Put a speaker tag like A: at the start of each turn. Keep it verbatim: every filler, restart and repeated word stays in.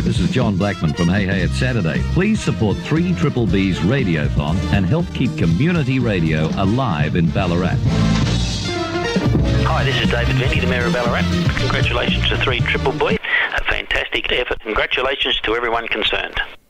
A: this is John Blackman from Hey Hey It's Saturday. Please support three Triple B's Radiothon and help keep community radio alive in Ballarat.
B: Hi, this is David Venny, the Mayor of Ballarat. Congratulations to three Triple B. A fantastic effort. Congratulations to everyone concerned.